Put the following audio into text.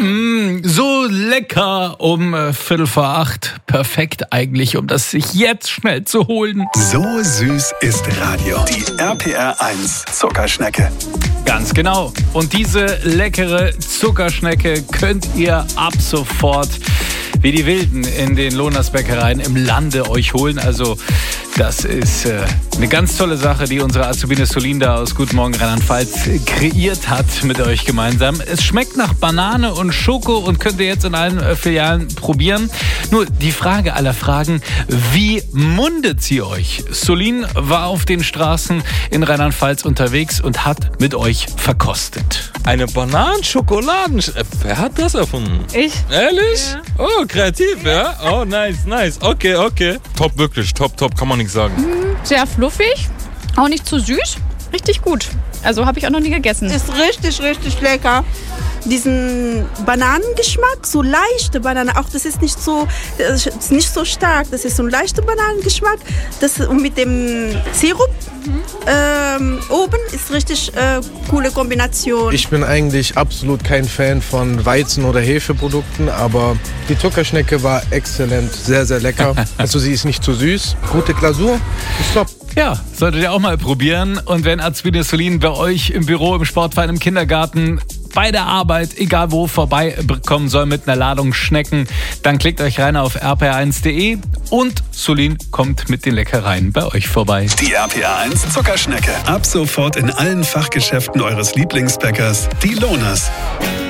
So lecker um 7:45. Perfekt eigentlich, um das sich jetzt schnell zu holen. So süß ist Radio. Die RPR 1 Zuckerschnecke. Ganz genau. Und diese leckere Zuckerschnecke könnt ihr ab sofort wie die Wilden in den Lohners Bäckereien im Lande euch holen. Also das ist eine ganz tolle Sache, die unsere Azubine Solinda aus Guten Morgen Rheinland-Pfalz kreiert hat mit euch gemeinsam. Es schmeckt nach Banane und Schoko und könnt ihr jetzt in allen Filialen probieren. Nur die Frage aller Fragen, wie mundet sie euch? Solin war auf den Straßen in Rheinland-Pfalz unterwegs und hat mit euch verkostet. Eine Bananenschokoladen. Wer hat das erfunden? Ich. Ehrlich? Ja. Oh, kreativ, ja? Oh, nice. Okay. Top, wirklich, top, kann man nichts sagen. Sehr fluffig, auch nicht zu süß. Richtig gut. Also habe ich auch noch nie gegessen. Ist richtig lecker. Diesen Bananengeschmack, so leichte Banane, auch das ist nicht so stark, das ist so ein leichter Bananengeschmack. Das mit dem Sirup oben ist richtig coole Kombination. Ich bin eigentlich absolut kein Fan von Weizen- oder Hefeprodukten, aber die Zuckerschnecke war exzellent, sehr, sehr lecker. Also sie ist nicht zu süß, gute Glasur, ist top. Ja, solltet ihr auch mal probieren. Und wenn Azubine Solin bei euch im Büro, im Sportverein, im Kindergarten, bei der Arbeit, egal wo, vorbeikommen soll mit einer Ladung Schnecken, dann klickt euch rein auf rpr1.de und Solin kommt mit den Leckereien bei euch vorbei. Die RPR 1 Zuckerschnecke. Ab sofort in allen Fachgeschäften eures Lieblingsbäckers, die Lohners.